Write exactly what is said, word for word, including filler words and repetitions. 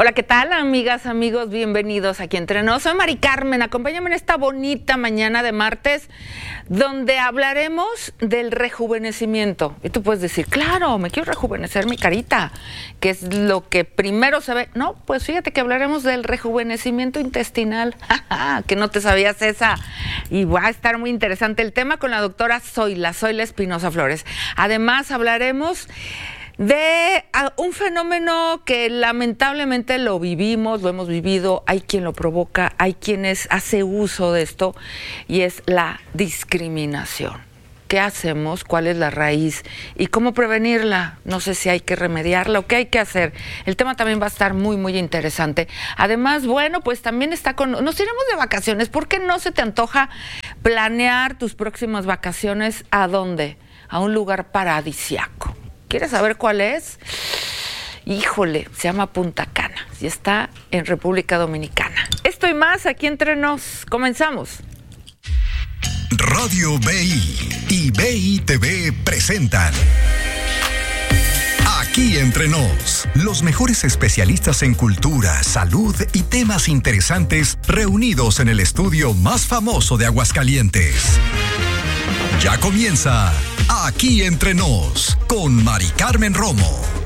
Hola, ¿qué tal, amigas, amigos? Bienvenidos aquí Entre Nos. Soy Mari Carmen, acompáñame en esta bonita mañana de martes, donde hablaremos del rejuvenecimiento. Y tú puedes decir, claro, me quiero rejuvenecer mi carita, que es lo que primero se ve. No, pues fíjate que hablaremos del rejuvenecimiento intestinal, que no te sabías esa. Y va a estar muy interesante el tema con la doctora Zoila, Zoila Espinosa Flores. Además, hablaremos de uh, un fenómeno que lamentablemente lo vivimos, lo hemos vivido, hay quien lo provoca, hay quienes hace uso de esto, y es la discriminación. ¿Qué hacemos? ¿Cuál es la raíz? ¿Y cómo prevenirla? No sé si hay que remediarla o qué hay que hacer. El tema también va a estar muy, muy interesante. Además, bueno, pues también está con... Nos iremos de vacaciones. ¿Por qué no se te antoja planear tus próximas vacaciones? ¿A dónde? A un lugar paradisiaco. ¿Quieres saber cuál es? Híjole, se llama Punta Cana y está en República Dominicana. Esto y más aquí Entre Nos. Comenzamos. Radio B I y B I T V presentan Aquí Entre Nos, los mejores especialistas en cultura, salud y temas interesantes reunidos en el estudio más famoso de Aguascalientes. Ya comienza Aquí Entre Nos con Mari Carmen Romo.